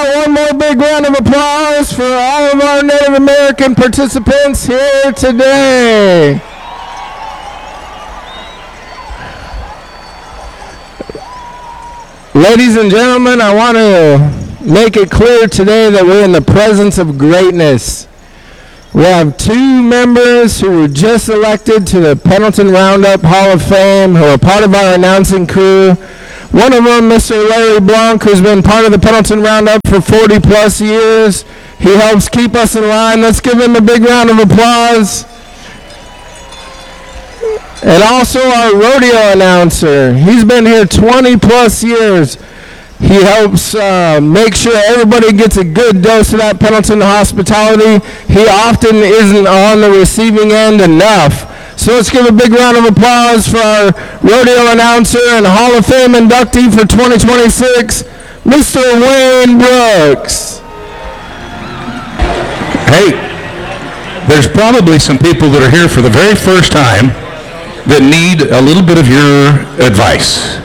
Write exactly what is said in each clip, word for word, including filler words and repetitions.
about one more big round of applause for all of our Native American participants here today. Ladies and gentlemen, I want to make it clear today that we're in the presence of greatness. We have two members who were just elected to the Pendleton Roundup Hall of Fame, who are part of our announcing crew. One of them, Mister Larry Blanc, who's been part of the Pendleton Roundup for forty plus years. He helps keep us in line. Let's give him a big round of applause. And also our rodeo announcer. He's been here twenty plus years. He helps uh, make sure everybody gets a good dose of that Pendleton hospitality. He often isn't on the receiving end enough. So let's give a big round of applause for our rodeo announcer and Hall of Fame inductee for twenty twenty-six, Mister Wayne Brooks. Hey, there's probably some people that are here for the very first time that need a little bit of your advice.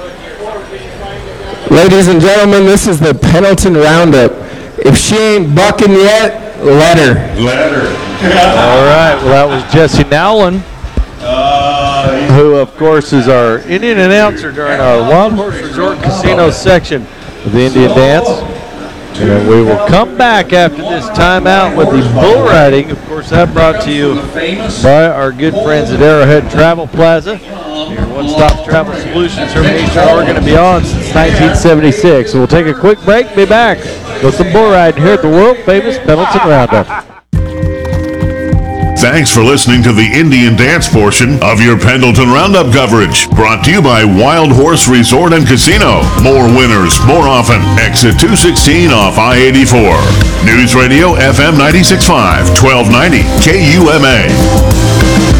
Ladies and gentlemen, this is the Pendleton Roundup. If she ain't bucking yet, let her. Let her. All right, well, that was Jesse Nowlin, uh, who, of course, is our Indian announcer during our Wild Horse Resort Casino section of the Indian Dance. And we will come back after this timeout with the bull riding. Of course, that brought to you by our good friends at Arrowhead Travel Plaza. Your one-stop travel solutions from H R are going to be on since nineteen seventy-six. So we'll take a quick break, be back with some bull riding here at the world-famous Pendleton Roundup. Thanks for listening to the Indian Dance portion of your Pendleton Roundup coverage. Brought to you by Wild Horse Resort and Casino. More winners, more often. Exit two sixteen off I eighty-four. News Radio F M ninety-six point five, twelve ninety K U M A.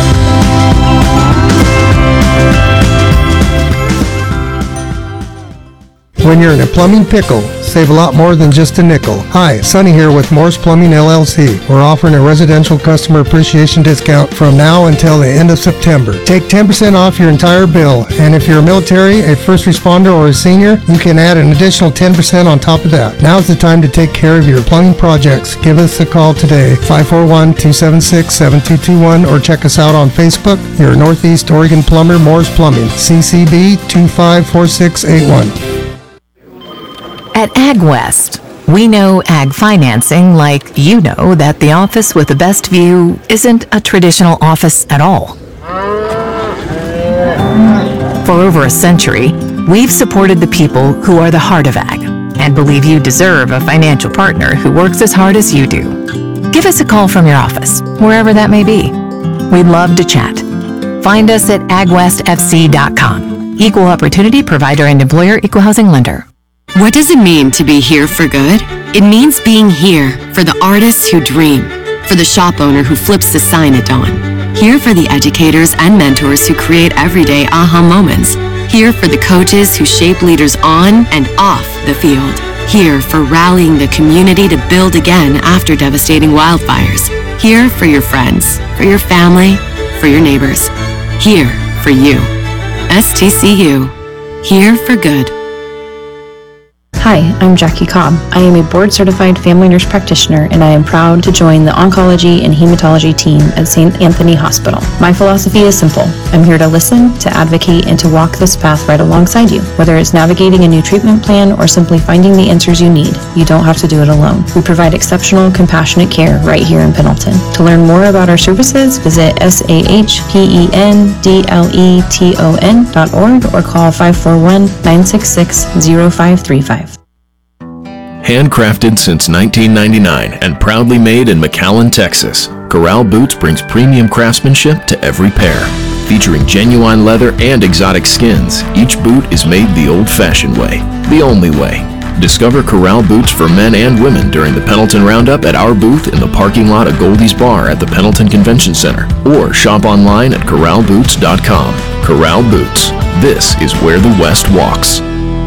When you're in a plumbing pickle, save a lot more than just a nickel. Hi, Sonny here with Morse Plumbing L L C. We're offering a residential customer appreciation discount from now until the end of September. Take ten percent off your entire bill, and if you're a military, a first responder, or a senior, you can add an additional ten percent on top of that. Now's the time to take care of your plumbing projects. Give us a call today, five four one, two seven six, seven two two one, or check us out on Facebook. Your Northeast Oregon plumber, Morse Plumbing, C C B two five four six eight one. At AgWest, we know ag financing like you know that the office with the best view isn't a traditional office at all. For over a century, we've supported the people who are the heart of ag and believe you deserve a financial partner who works as hard as you do. Give us a call from your office, wherever that may be. We'd love to chat. Find us at ag west f c dot com. Equal Opportunity Provider and Employer Equal Housing Lender. What does it mean to be here for good? It means being here for the artists who dream, for the shop owner who flips the sign at dawn, here for the educators and mentors who create everyday aha moments, here for the coaches who shape leaders on and off the field, here for rallying the community to build again after devastating wildfires, here for your friends, for your family, for your neighbors, here for you. S T C U, here for good. Hi, I'm Jackie Cobb. I am a board-certified family nurse practitioner, and I am proud to join the oncology and hematology team at Saint Anthony Hospital. My philosophy is simple. I'm here to listen, to advocate, and to walk this path right alongside you. Whether it's navigating a new treatment plan or simply finding the answers you need, you don't have to do it alone. We provide exceptional, compassionate care right here in Pendleton. To learn more about our services, visit S A H P E N D L E T O N dot org or call five four one, nine six six, zero five three five. Handcrafted since nineteen ninety-nine and proudly made in McAllen, Texas, Corral Boots brings premium craftsmanship to every pair. Featuring genuine leather and exotic skins, each boot is made the old-fashioned way, the only way. Discover Corral Boots for men and women during the Pendleton Roundup at our booth in the parking lot of Goldie's Bar at the Pendleton Convention Center, or shop online at corral boots dot com. Corral Boots. This is where the West walks.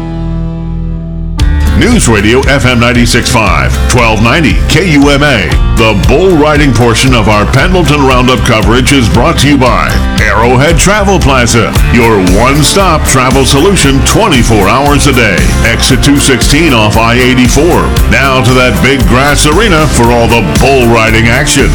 News Radio F M ninety-six point five, twelve ninety K U M A. The bull riding portion of our Pendleton Roundup coverage is brought to you by Arrowhead Travel Plaza, your one-stop travel solution twenty-four hours a day. Exit two sixteen off I eighty-four. Now to that big grass arena for all the bull riding action.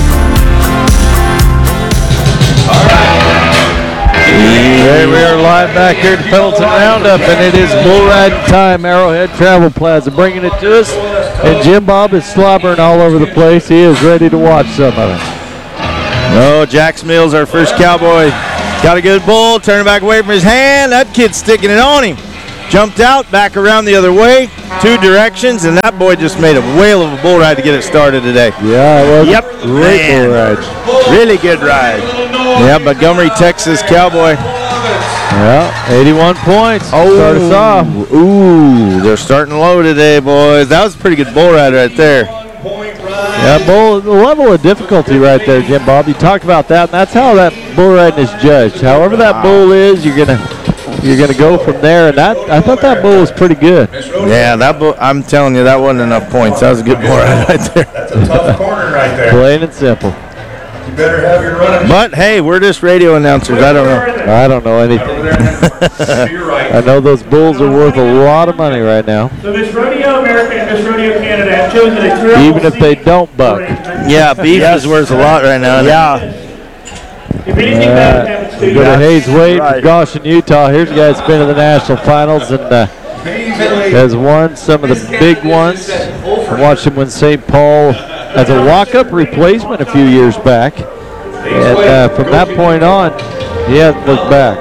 Hey, we are live back here at the Pendleton Roundup, and it is bull riding time. Arrowhead Travel Plaza bringing it to us, and Jim Bob is slobbering all over the place. He is ready to watch some of it. Oh, Jax Mills, our first cowboy. Got a good bull, turning back away from his hand. That kid's sticking it on him. Jumped out, back around the other way, two directions, and that boy just made a whale of a bull ride to get it started today. Yeah, it was yep. a great bull ride. Really good ride. Yeah, Montgomery, Texas cowboy. Yeah, eighty-one points. Oh, start us off. Ooh, they're starting low today, boys. That was a pretty good bull ride right there. Yeah, bull, the level of difficulty right there, Jim Bob. You talked about that, and that's how that bull riding is judged. However that bull is, you're gonna you're gonna go from there. And that I thought that bull was pretty good. Yeah, that bull. I'm telling you, that wasn't enough points. That was a good bull ride right there. That's a tough corner right there. Plain and simple. You better have your running. But hey, we're just radio announcers. I don't know. I don't know anything. You're right. I know those bulls are worth a lot of money right now. So Miss Rodeo America and Miss Rodeo Canada have chosen a thrill. Even if they don't buck. Yeah, beef is worth a lot right now. Yeah. If anything bad happens to We you, go to Hayes Wade from Goshen, Utah. Here's a guy that's been in the national finals and uh, has won some of the big ones. I watched him win Saint Paul as a walk-up replacement a few years back. And uh, from that point on, he hasn't looked back.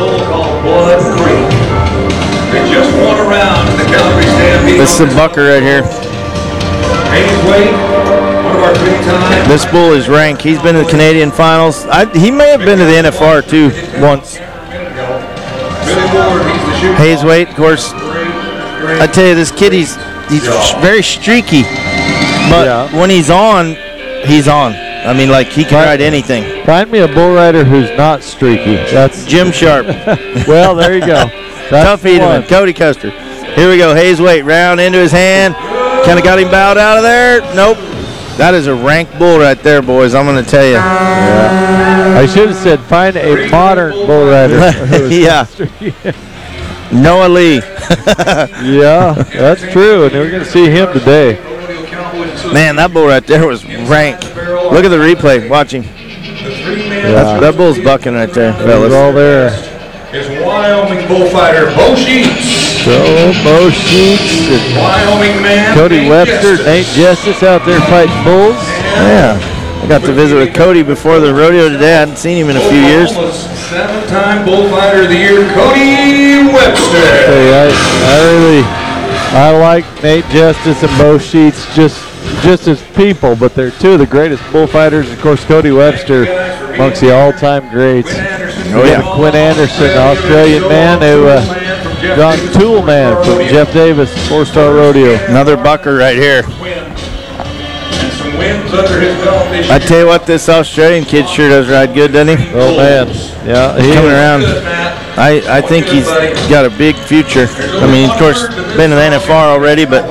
This is a bucker right here. This bull is rank. He's been to the Canadian finals. I, he may have been to the N F R too once. Hayes Wade, of course. I tell you, this kid, he's he's very streaky, but Yeah. when he's on, he's on. I mean, like he can ride anything. Find me a bull rider who's not streaky. That's Jim Sharp. well, there you go. That's Tough the one. Edelman, Cody Custer. Here we go. Hayes Wade round into his hand. Kind of got him bowed out of there. Nope. That is a rank bull right there, boys. I'm going to tell you. Yeah. I should have said find a modern bull rider. who's Yeah. not streaky. Noah Lee. Yeah, that's true, and we're going to see him today. Man, that bull right there was rank. Look at the replay. Watch him. That's, that bull's bucking right there, He's fellas. all there. Is Wyoming bullfighter Bo Sheets. So, Bo Sheets and Wyoming man. Cody Nate Webster, Justice. Nate Justice out there fighting bulls. Yeah. I got to visit with Cody before the rodeo today. I hadn't seen him in a few years. Seven-time bullfighter of the year, Cody Webster. Hey, I, I really, I like Nate Justice and Bo Sheets just, just as people, but they're two of the greatest bullfighters. Of course, Cody Webster amongst the all-time greats. Oh, yeah. Quinn Anderson, Australian man who, uh, John Toolman from Jeff Davis, four-star rodeo. Another bucker right here. And some wins under his belt this year. I tell you what, this Australian kid sure does ride good, doesn't he? Oh man, yeah, he Coming is. around. I, I think he's got a big future. I mean, of course, been in the N F R already, but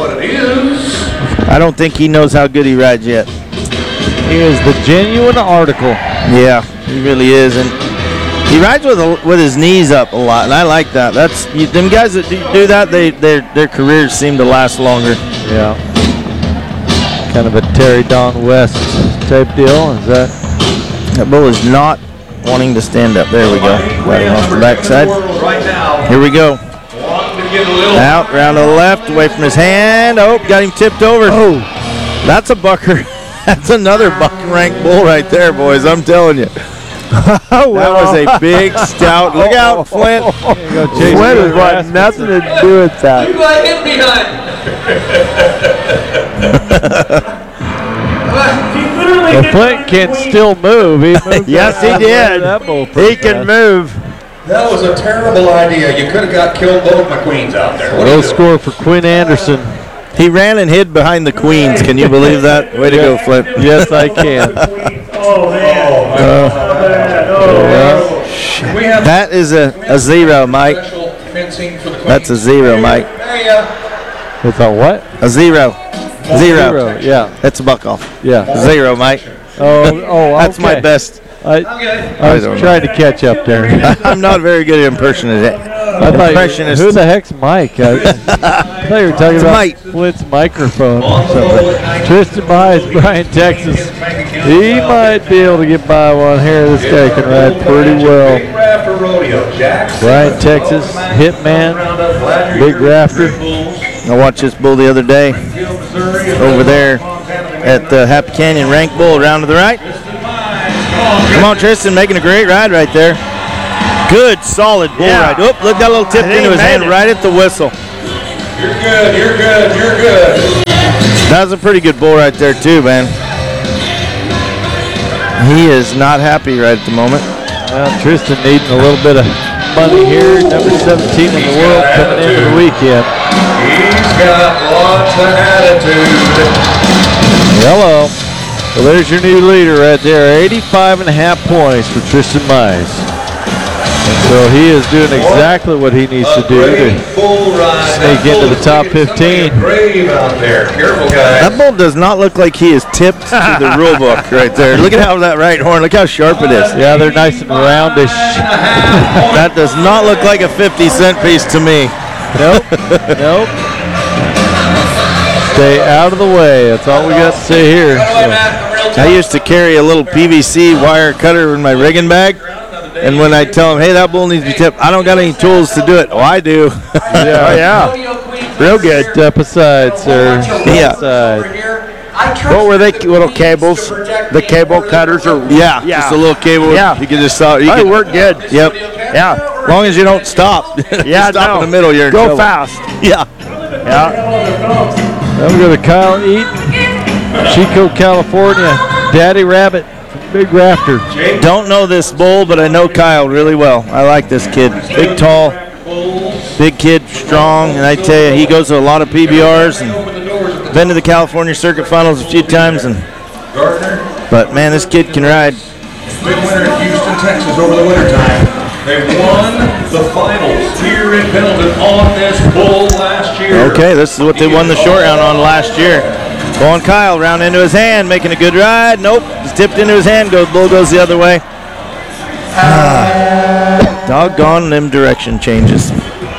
I don't think he knows how good he rides yet. He is the genuine article. Yeah, he really is, and he rides with a, with his knees up a lot, and I like that. That's you, them guys that do, do that. They their their careers seem to last longer. Yeah, kind of a Terry Don West type deal. Is that? That bull is not wanting to stand up. There we go. Right off the backside. Right now. Here we go. Wanting to get a little. Out, round to the left, away from his hand. Oh, got him tipped over. Oh, That's a bucker. That's another buck rank bull right there, boys. I'm telling you. That was a big, stout. Look out, Flint. Flint has got nothing to do with that. You got him behind. Well, Flint can still move. He moved Yes, he that- did. that bull He pretty can fast. move. That was a terrible idea. You could have got killed both McQueens out there. What are Low you doing? score for Quinn Anderson. He ran and hid behind the queens. Can you believe that? Way to go, Flint. Yes, I can. Oh, man. Oh, my Yeah. We have That is a, a zero, Mike. special fencing for the That's a zero, Mike. There ya. It's a what? A zero. Zero. Zero, yeah. That's a buck off. Yeah. Zero, Mike. Oh, oh, That's my okay. best. I, I was I don't trying to catch up there. I'm not very good at impersonating. I thought, Impressionist. who the heck's Mike? I, I thought you were talking It's about Mike. Flint's microphone or something. Tristan Mize, Bryan, Texas. He might be able to get by one here. This guy can ride pretty well. Bryan, Texas, Hitman, Big Rafter. I watched this bull the other day over there at the Happy Canyon Rank Bull around to the right. Come on, Tristan, making a great ride right there. Good, solid bull Yeah. ride. Oop, look, that little tip I think into he his hand made it. right at the whistle. You're good, you're good, you're good. That was a pretty good bull right there, too, man. He is not happy right at the moment. Well, Tristan needing a little bit of money here. Number seventeen in the world coming into the weekend. He's got lots of attitude. Hello. So there's your new leader right there. eighty-five and a half points for Tristan Mize. And so he is doing exactly what he needs to do to sneak into the top fifteen. Brave out there. Careful, guys. That bull does not look like he is tipped to the rule book right there. Look at how that right horn, look how sharp it is. Yeah, they're nice and roundish. That does not look like a fifty cent piece to me. Nope. Nope. Stay out of the way. That's all we got to say here. So. I used to carry a little P V C wire cutter in my rigging bag, and when I tell them, hey, that bull needs to be tipped, I don't got any tools to do it. Oh, I do. Yeah. yeah. Real good. Step aside, sir. Step Yeah. aside. What were they, little cables? The cable cutters or? Yeah, Yeah. just a little cable. Yeah. You can just stop. You Oh, can, it worked good. Yep. Yeah. As long as you don't stop. Yeah, stop no. in the middle, you're in Go trouble. fast. Yeah. Yeah. Then we go to Kyle Eaton, Chico, California. Daddy Rabbit from Big Rafter. Don't know this bull, but I know Kyle really well. I like this kid. Big, tall, big kid, strong, and I tell you, he goes to a lot of P B Rs and been to the California Circuit Finals a few times. And but man, this kid can ride. Big winner in Houston, Texas over the wintertime. They won the finals here in Pendleton on this bull last year. Okay, this is what they won the short round on last year. Going Kyle, round into his hand, making a good ride. Nope, it's tipped into his hand. Goes bull goes the other way. Ah, doggone them direction changes.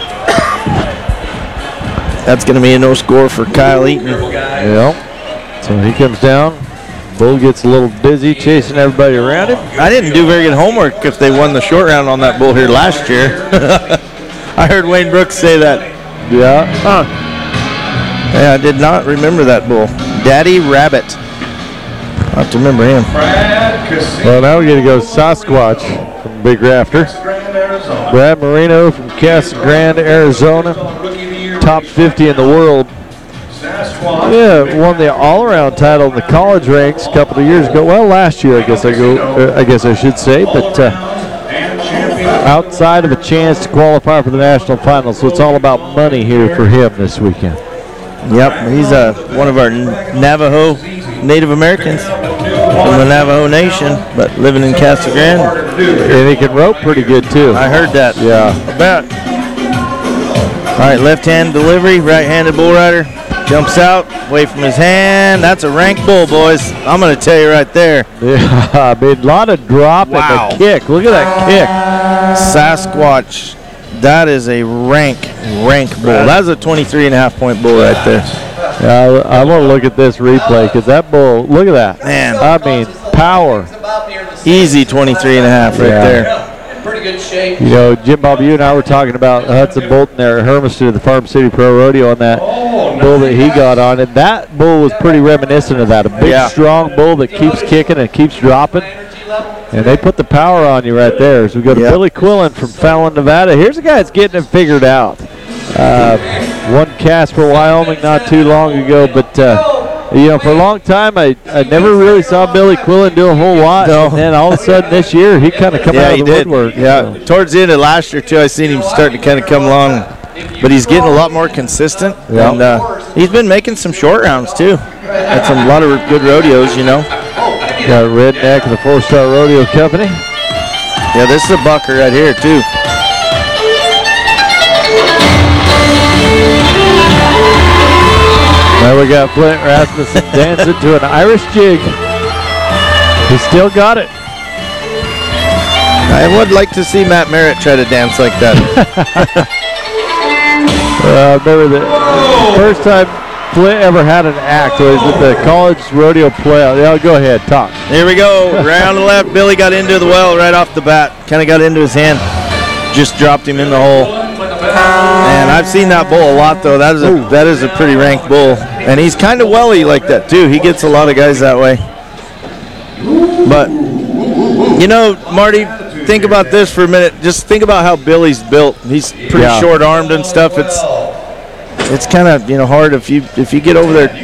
That's going to be a no score for Kyle Eaton. Yeah. So he comes down. Bull gets a little dizzy chasing everybody around him. I didn't do very good homework if they won the short round on that bull here last year. I heard Wayne Brooks say that. Yeah. Huh. Yeah, I did not remember that bull. Daddy Rabbit. I have to remember him. Well, now we're going to go Sasquatch from Big Rafter. Brad Marino from Casa Grande, Arizona. Top fifty in the world. Yeah, won the all-around title in the college ranks a couple of years ago. Well, last year, I guess I go. Uh, I guess I should say, but uh, outside of a chance to qualify for the national finals, so it's all about money here for him this weekend. Yep, he's uh, one of our Navajo Native Americans from the Navajo Nation, but living in Casa Grande. And he can rope pretty good too. I heard that. Yeah. I bet. All right, left-hand delivery, right-handed bull rider. Jumps out, away from his hand. That's a rank bull, boys. I'm going to tell you right there. Yeah, I mean, a lot of drop Wow. and the kick. Look at that kick. Sasquatch. That is a rank, rank bull. That's a twenty-three and a half point bull right there. Yeah, I, I want to look at this replay because that bull, look at that. Man. I mean, power. Easy twenty-three and a half right Yeah. there. Pretty good shape. You know, Jim Bob, you and I were talking about Hudson Bolton there at Hermiston at the Farm City Pro Rodeo on that bull that he got on. And that bull was pretty reminiscent of that. A big, Yeah. strong bull that keeps kicking and keeps dropping. And they put the power on you right there. So we go to Yep. Billy Quillen from Fallon, Nevada. Here's a guy that's getting it figured out. Uh, won Casper, Wyoming not too long ago, but uh, you know, for a long time, I, I never really saw Billy Quillen do a whole lot. No. And then all of a sudden this year, he kind of come Yeah, out he of the did. woodwork. Yeah, towards the end of last year, too, I seen him starting to kind of come along. But he's getting a lot more consistent. Yeah. And uh, he's been making some short rounds, too. Had some lot of good rodeos, you know. Got Redneck of the Four Star Rodeo Company. Yeah, this is a bucker right here, too. Now There we got Flint Rasmussen dancing to an Irish jig. He still got it. I would like to see Matt Merritt try to dance like that. uh, remember the first time Flint ever had an act was at the college rodeo playout. Yeah, go ahead, talk. Here we go. Round the left. Billy got into the well right off the bat. Kind of got into his hand. Just dropped him in the hole. And I've seen that bull a lot, though. That is a, that is a pretty rank bull. And he's kind of welly like that, too. He gets a lot of guys that way. But, you know, Marty, think about this for a minute. Just think about how Billy's built. He's pretty Yeah. short-armed and stuff. It's it's kind of, you know, hard if you if you get over there